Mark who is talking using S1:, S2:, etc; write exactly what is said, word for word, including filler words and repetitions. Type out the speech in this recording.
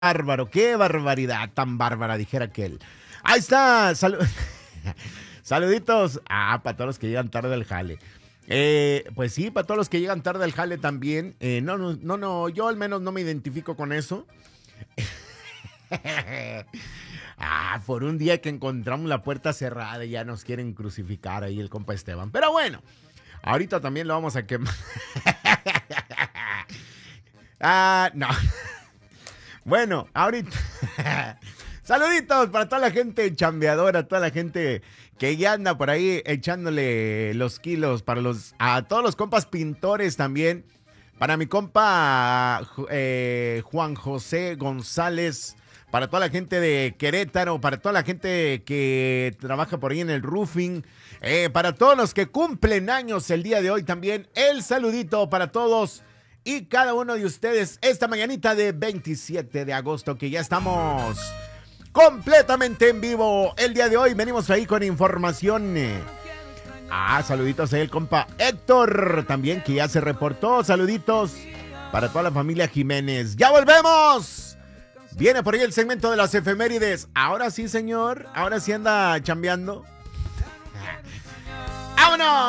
S1: bárbaro, qué barbaridad tan bárbara, dijera aquel. Ahí está, salu- saluditos. Ah, para todos los que llegan tarde al jale. Eh, pues sí, para todos los que llegan tarde al jale también. Eh, no, no, no, no, yo al menos no me identifico con eso. Ah, por un día que encontramos la puerta cerrada y ya nos quieren crucificar ahí el compa Esteban. Pero bueno, ahorita también lo vamos a quemar. Ah, no. Bueno, ahorita. Saluditos para toda la gente chambeadora, toda la gente que ya anda por ahí echándole los kilos, para los, a todos los compas pintores también. Para mi compa eh, Juan José González, para toda la gente de Querétaro, para toda la gente que trabaja por ahí en el roofing, eh, para todos los que cumplen años el día de hoy también, el saludito para todos y cada uno de ustedes esta mañanita de veintisiete de agosto, que ya estamos completamente en vivo. El día de hoy venimos ahí con información. Ah, saluditos ahí el compa Héctor también, que ya se reportó. Saluditos para toda la familia Jiménez. ¡Ya volvemos! Viene por ahí el segmento de las efemérides. Ahora sí, señor. Ahora sí anda chambeando. ¡Vámonos!